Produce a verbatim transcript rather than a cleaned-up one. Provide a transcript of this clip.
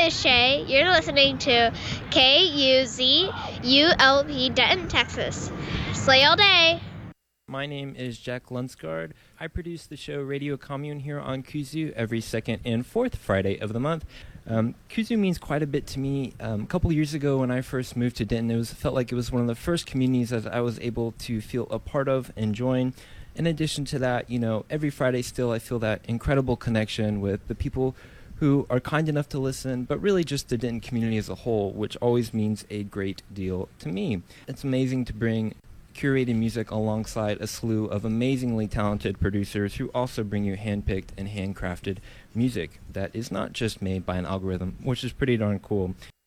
is Shay. You're listening to K U Z U L P Denton, Texas. Slay all day. My name is Jack Lunsgard. I produce the show Radio Commune here on Kuzu every second and fourth Friday of the month. Um, Kuzu means quite a bit to me. Um, a couple years ago when I first moved to Denton, it was felt like it was one of the first communities that I was able to feel a part of and join. In addition to that, you know, every Friday still I feel that incredible connection with the people who are kind enough to listen, but really just the Denton community as a whole, which always means a great deal to me. It's amazing to bring curated music alongside a slew of amazingly talented producers who also bring you handpicked and handcrafted music that is not just made by an algorithm, which is pretty darn cool.